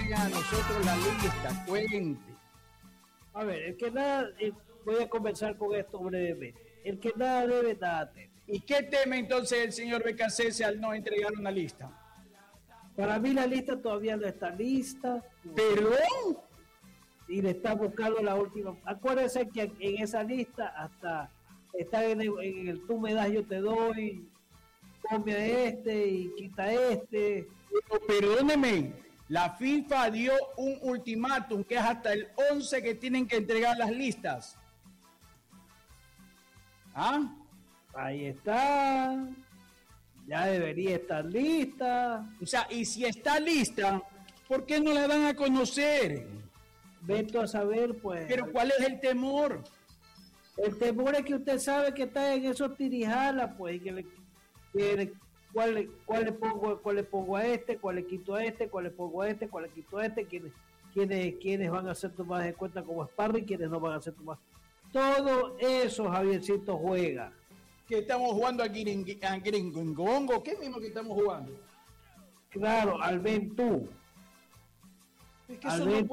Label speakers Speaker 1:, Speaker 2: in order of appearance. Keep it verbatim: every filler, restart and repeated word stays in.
Speaker 1: dé a nosotros la lista, cuente.
Speaker 2: A ver, el que nada, eh, voy a comenzar con esto brevemente. El que nada debe, nada teme.
Speaker 1: ¿Y qué teme entonces el señor Becasese al no entregar una lista?
Speaker 2: Para mí la lista todavía no está lista.
Speaker 1: ¿Perdón?
Speaker 2: Y le está buscando la última. Acuérdense que en esa lista hasta está en el, en el tú me das, yo te doy, come a este y quita este.
Speaker 1: Pero perdóneme, la FIFA dio un ultimátum que es hasta el once que tienen que entregar las listas. ¿Ah?
Speaker 2: Ahí está. Ya debería estar lista.
Speaker 1: O sea, y si está lista, ¿por qué no la dan a conocer?
Speaker 2: Vete a saber, pues.
Speaker 1: Pero ¿cuál es el temor?
Speaker 2: El temor es que usted sabe que está en esos tirijalas, pues, que le, que le, cuál, le, cuál le pongo, cuál le pongo a este, cuál le quito a este, cuál le pongo a este, cuál le quito a este, quiénes, quiénes, quiénes van a ser tomadas en cuenta como sparring y quiénes no van a ser tomadas. Todo eso Javiercito juega.
Speaker 1: Que estamos jugando a Gringongo, ¿qué mismo que estamos jugando?
Speaker 2: Claro, al Ventú.
Speaker 1: Es que
Speaker 2: al
Speaker 1: eso no